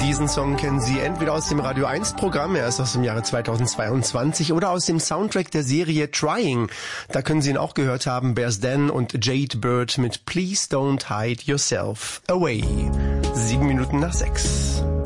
Diesen Song kennen Sie entweder aus dem Radio 1 Programm, er ist aus dem Jahre 2022, oder aus dem Soundtrack der Serie Trying. Da können Sie ihn auch gehört haben, Bears Dan und Jade Bird mit Please Don't Hide Yourself Away. 7 Minuten nach 6.